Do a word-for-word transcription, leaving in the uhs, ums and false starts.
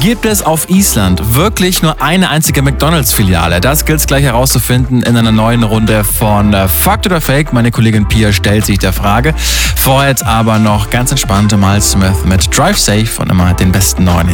Gibt es auf Island wirklich nur eine einzige McDonalds-Filiale? Das gilt es gleich herauszufinden in einer neuen Runde von äh, Fakt oder Fake. Meine Kollegin Pia stellt sich der Frage. Vorher jetzt aber noch ganz entspannt Miles Smith mit Drive Safe und immer den besten neuen Hits.